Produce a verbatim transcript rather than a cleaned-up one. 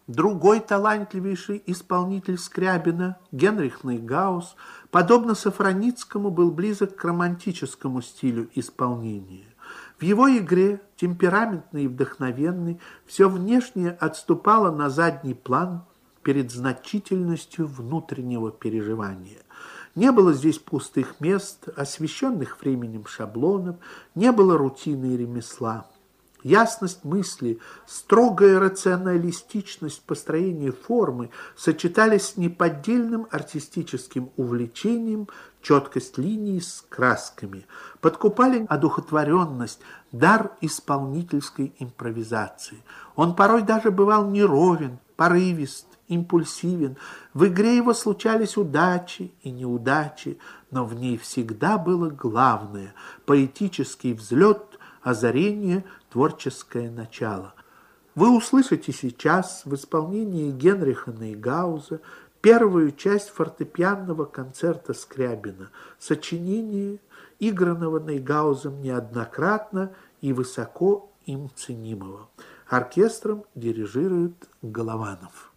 Другой талантливейший исполнитель Скрябина, Генрих Нейгаус, подобно Сафроницкому, был близок к романтическому стилю исполнения. В его игре, темпераментный и вдохновенный, все внешнее отступало на задний план перед значительностью внутреннего переживания. Не было здесь пустых мест, освещенных временем шаблонов, не было рутины и ремесла. Ясность мысли, строгая рационалистичность построения формы сочетались с неподдельным артистическим увлечением, четкость линий с красками, подкупали одухотворенность, дар исполнительской импровизации. Он порой даже бывал неровен, порывист, импульсивен. В игре его случались удачи и неудачи, но в ней всегда было главное – поэтический взлет, озарение, творческое начало. Вы услышите сейчас в исполнении Генриха Нейгауза первую часть фортепианного концерта Скрябина, сочинение, игранного Нейгаузом неоднократно и высоко им ценимого. Оркестром дирижирует Голованов.